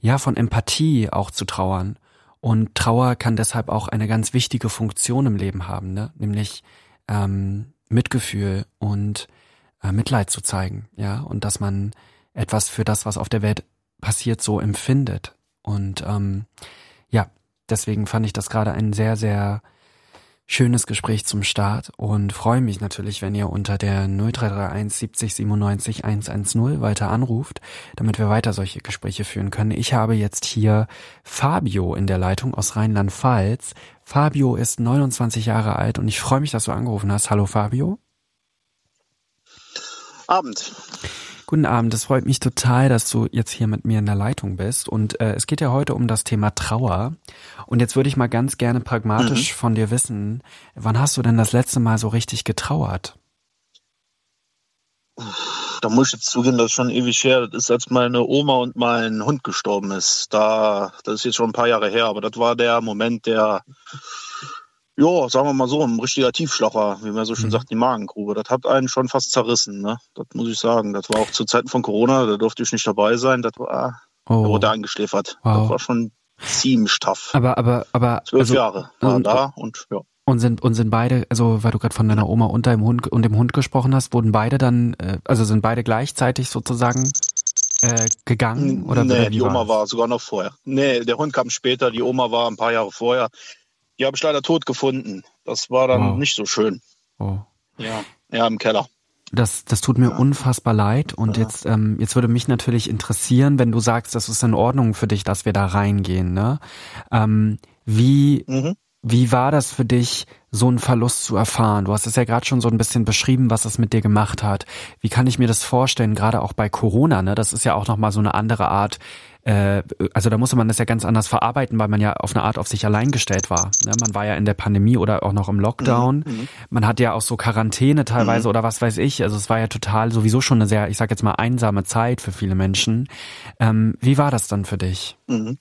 von Empathie auch zu trauern. Und Trauer kann deshalb auch eine ganz wichtige Funktion im Leben haben, ne? Nämlich Mitgefühl und Mitleid zu zeigen, ja, und dass man etwas für das, was auf der Welt passiert, so empfindet. Und deswegen fand ich das gerade ein sehr, sehr schönes Gespräch zum Start und freue mich natürlich, wenn ihr unter der 0331 70 97 110 weiter anruft, damit wir weiter solche Gespräche führen können. Ich habe jetzt hier Fabio in der Leitung aus Rheinland-Pfalz. Fabio ist 29 Jahre alt und ich freue mich, dass du angerufen hast. Hallo Fabio. Abend. Guten Abend, es freut mich total, dass du jetzt hier mit mir in der Leitung bist und es geht ja heute um das Thema Trauer und jetzt würde ich mal ganz gerne pragmatisch von dir wissen, wann hast du denn das letzte Mal so richtig getrauert? Da muss ich jetzt zugeben, das ist schon ewig her. Das ist, als meine Oma und mein Hund gestorben ist. Das ist jetzt schon ein paar Jahre her, aber das war der Moment, der, ja, sagen wir mal so, ein richtiger Tiefschlag war, wie man so schön sagt, die Magengrube. Das hat einen schon fast zerrissen, ne? Das muss ich sagen. Das war auch zu Zeiten von Corona, da durfte ich nicht dabei sein. Da wurde eingeschläfert. Wow. Das war schon ziemlich tough. Aber 12 Jahre war da und ja. Und sind beide, also weil du gerade von deiner Oma und dem Hund gesprochen hast, wurden beide dann, sind beide gleichzeitig sozusagen gegangen? Oder nee, die Oma war sogar noch vorher. Nee, der Hund kam später, die Oma war ein paar Jahre vorher. Die habe ich leider tot gefunden. Das war dann nicht so schön. Oh. Ja, im Keller. Das tut mir unfassbar leid. Und jetzt würde mich natürlich interessieren, wenn du sagst, das ist in Ordnung für dich, dass wir da reingehen, ne? Wie war das für dich, so einen Verlust zu erfahren? Du hast es ja gerade schon so ein bisschen beschrieben, was es mit dir gemacht hat. Wie kann ich mir das vorstellen, gerade auch bei Corona, ne? Das ist ja auch nochmal so eine andere Art, also da musste man das ja ganz anders verarbeiten, weil man ja auf eine Art auf sich allein gestellt war. Ne? Man war ja in der Pandemie oder auch noch im Lockdown. Man hat ja auch so Quarantäne teilweise oder was weiß ich. Also es war ja total sowieso schon eine sehr, ich sag jetzt mal, einsame Zeit für viele Menschen. Wie war das dann für dich?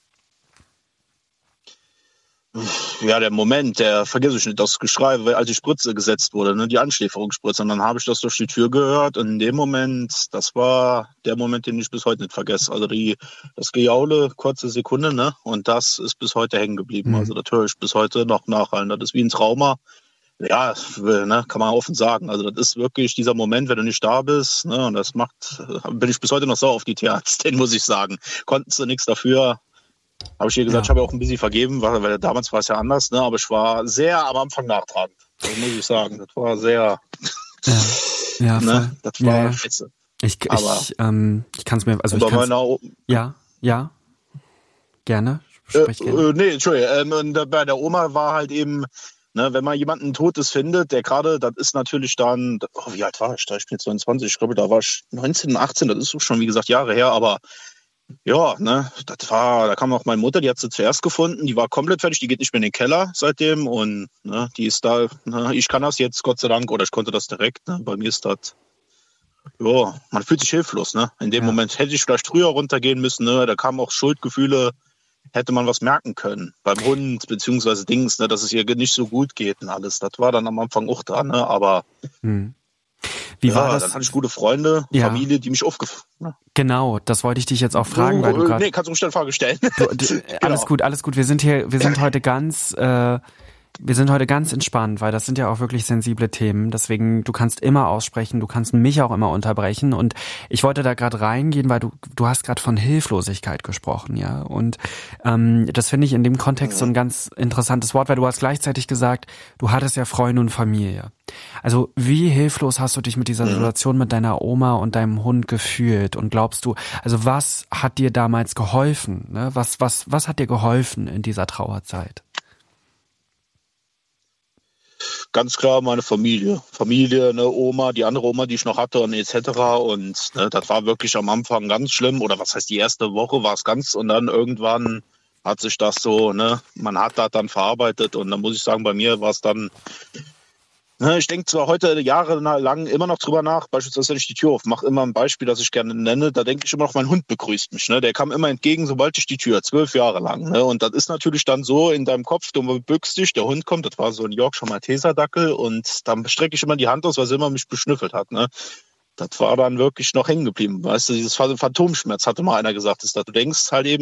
Ja, der Moment, der vergesse ich nicht, das Geschrei, als die Spritze gesetzt wurde, ne, die Anschläferungsspritze. Und dann habe ich das durch die Tür gehört. Und in dem Moment, das war der Moment, den ich bis heute nicht vergesse. Also das Gejaule, kurze Sekunde, ne? Und das ist bis heute hängen geblieben. Also das höre ich bis heute noch nachhallen. Das ist wie ein Trauma. Ja, ne, kann man offen sagen. Also das ist wirklich dieser Moment, wenn du nicht da bist, ne? Und das bin ich bis heute noch sauer auf die Tierärztin, muss ich sagen. Konnten sie nichts dafür. Habe ich ihr gesagt, ich habe ja auch ein bisschen vergeben, weil damals war es ja anders, ne? Aber ich war sehr am Anfang nachtragend. Das muss ich sagen. Das war sehr. Ja, ne? Das war scheiße. Ich kann es mir, also ich kann ja, gerne. Sprich gerne. Nee, Entschuldigung. Bei der Oma war halt eben, ne, wenn man jemanden Totes findet, der gerade, das ist natürlich dann, wie alt war ich da? Ich bin jetzt 29, ich glaube, da war ich 19, 18, das ist schon, wie gesagt, Jahre her, aber ja, ne, da kam auch meine Mutter, die hat sie zuerst gefunden, die war komplett fertig, die geht nicht mehr in den Keller seitdem und ne, die ist da, ne, ich kann das jetzt, Gott sei Dank, oder ich konnte das direkt, ne, bei mir ist das, ja, man fühlt sich hilflos, ne, in dem Moment hätte ich vielleicht früher runtergehen müssen, ne, da kamen auch Schuldgefühle, hätte man was merken können, beim Hund, beziehungsweise Dings, ne, dass es ihr nicht so gut geht und alles, das war dann am Anfang auch da, ne, aber Wie war das? Dann hatte ich gute Freunde, Familie, die mich aufgefangen. Ne? Genau, das wollte ich dich jetzt auch fragen, weil du gerade. Nee, kannst du mich eine Frage stellen. Alles gut. Wir sind heute ganz entspannt, weil das sind ja auch wirklich sensible Themen. Deswegen, du kannst immer aussprechen, du kannst mich auch immer unterbrechen. Und ich wollte da gerade reingehen, weil du hast gerade von Hilflosigkeit gesprochen, ja. Und das finde ich in dem Kontext so ein ganz interessantes Wort, weil du hast gleichzeitig gesagt, du hattest ja Freunde und Familie. Also wie hilflos hast du dich mit dieser Situation mit deiner Oma und deinem Hund gefühlt? Und glaubst du, also was hat dir damals geholfen? Ne? Was hat dir geholfen in dieser Trauerzeit? Ganz klar meine Familie. Familie, eine Oma, die andere Oma, die ich noch hatte und etc. Und ne, das war wirklich am Anfang ganz schlimm. Oder was heißt, die erste Woche war es ganz und dann irgendwann hat sich das so, ne, man hat das dann verarbeitet und dann muss ich sagen, bei mir war es dann, ne, ich denke zwar heute jahrelang immer noch drüber nach, beispielsweise wenn ich die Tür aufmache, immer ein Beispiel, das ich gerne nenne, da denke ich immer noch, mein Hund begrüßt mich, ne, der kam immer entgegen, sobald ich die Tür, 12 Jahre lang, ne, und das ist natürlich dann so in deinem Kopf, du bückst dich, der Hund kommt, das war so ein Yorkshire Malteser Dackel und dann strecke ich immer die Hand aus, weil sie immer mich beschnüffelt hat, ne. Das war dann wirklich noch hängen geblieben, weißt du, dieses Phantomschmerz, hatte mal einer gesagt, ist, dass du denkst halt eben,